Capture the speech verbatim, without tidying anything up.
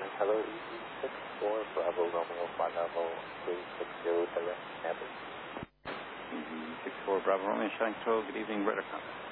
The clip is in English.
hello, E Z six four Bravo Romeo Flight Level three six zero direct Campus. E Z six four Bravo Romeo, showing control, good evening, radar contact.